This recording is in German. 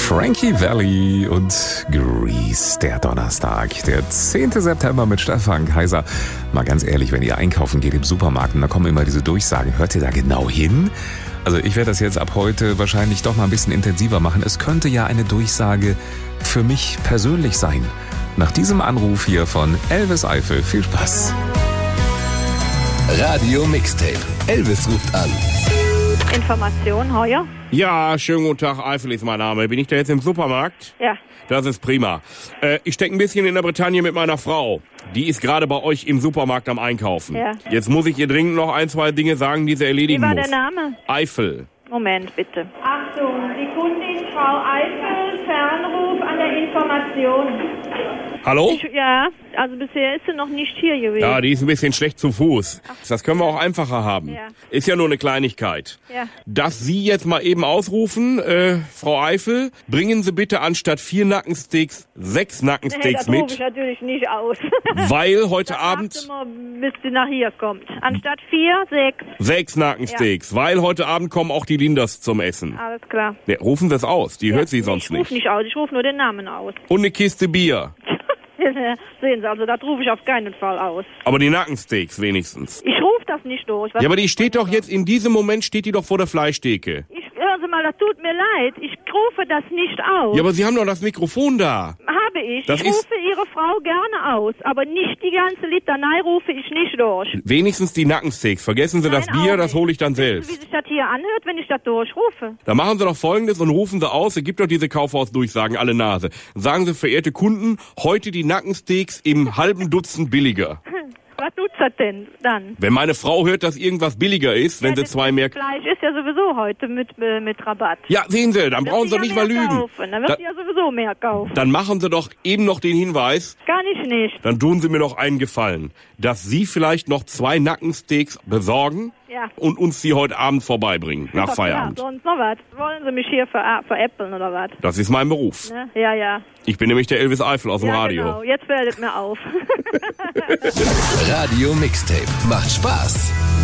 Frankie Valli und Grease, der Donnerstag, der 10. September mit Stefan Kaiser. Mal ganz ehrlich, wenn ihr einkaufen geht im Supermarkt und da kommen immer diese Durchsagen, hört ihr da genau hin? Also ich werde das jetzt ab heute wahrscheinlich doch mal ein bisschen intensiver machen. Es könnte ja eine Durchsage für mich persönlich sein. Nach diesem Anruf hier von Elvis Eifel, viel Spaß. Radio Mixtape. Elvis ruft an. Information, heuer? Ja, schönen guten Tag, Eifel ist mein Name. Bin ich da jetzt im Supermarkt? Ja. Das ist prima. Ich stecke ein bisschen in der Bretagne mit meiner Frau. Die ist gerade bei euch im Supermarkt am Einkaufen. Ja. Jetzt muss ich ihr dringend noch ein, zwei Dinge sagen, die sie erledigen muss. Wie war der Name? Eifel. Moment, bitte. Achtung, die Kundin Frau Eifel, Fernruf an der Information. Hallo? Ja, also bisher ist sie noch nicht hier gewesen. Ja, die ist ein bisschen schlecht zu Fuß. Das können wir auch einfacher haben. Ja. Ist ja nur eine Kleinigkeit. Ja. Dass Sie jetzt mal eben ausrufen, Frau Eifel, bringen Sie bitte anstatt 4 Nackensteaks 6 Nackensteaks das rufe mit. ich natürlich nicht aus. Weil heute Abend... Warten wir, bis sie nach hier kommt. Anstatt 4, 6. 6 Nackensteaks, weil heute Abend kommen auch die Linders zum Essen. Alles klar. Ja, rufen Sie es aus, die hört sie sonst Ich rufe nicht. nicht aus, ich rufe nur den Namen aus. Und eine Kiste Bier. Sehen Sie, also das rufe ich auf keinen Fall aus. Aber die Nackensteaks wenigstens. Ich rufe das nicht durch. Ja, aber die steht doch jetzt, in diesem Moment steht die doch vor der Fleischtheke. Hören Sie mal, das tut mir leid. Ich rufe das nicht aus. Ja, aber Sie haben doch das Mikrofon da. Habe ich. Das Ich rufe Ihre Frau gerne aus, aber nicht die ganze Litanei rufe ich nicht durch. Wenigstens die Nackensteaks. Vergessen Sie das Nein, Bier, auch das nicht. hole ich dann Wissen Sie, selbst. wie sich das hier anhört, wenn ich das durchrufe? Da machen Sie doch Folgendes und rufen Sie aus. Es gibt doch diese Kaufhausdurchsagen, alle Nase. Sagen Sie, verehrte Kunden, heute die Nackensteaks im halben Dutzend billiger. Was tut das denn dann? Wenn meine Frau hört, dass irgendwas billiger ist, wenn sie das 2 mehr... Fleisch ist ja sowieso heute mit Rabatt. Ja, sehen Sie, dann brauchen Sie Wird nicht ja mal mehr lügen. Kaufen. Dann wird sie ja sowieso mehr kaufen. Dann machen Sie doch eben noch den Hinweis, Kann ich nicht. dann tun Sie mir doch einen Gefallen, dass Sie vielleicht noch 2 Nackensteaks besorgen Ja. und uns die heute Abend vorbeibringen, nach Doch, Feierabend. Ja, sonst noch was? Wollen Sie mich hier veräppeln oder was? Das ist mein Beruf. Ne? Ja, ja. Ich bin nämlich der Elvis Eifel aus dem Ja, Radio. genau. Jetzt fällt es mir auf. Radio Mixtape. Macht Spaß.